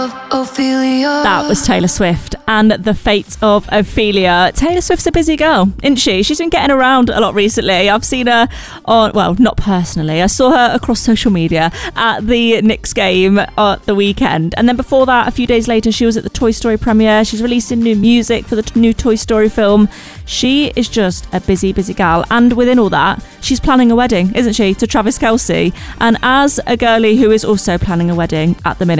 Ophelia. That was Taylor Swift and The Fate of Ophelia. Taylor Swift's a busy girl, isn't she? She's been getting around a lot recently. I've seen her on, well, not personally. I saw her across social media at the Knicks game at the weekend. And then before that, a few days later, she was at the Toy Story premiere. She's releasing new music for the new Toy Story film. She is just a busy, busy gal. And within all that, she's planning a wedding, isn't she, to Travis Kelce. And as a girlie who is also planning a wedding at the minute,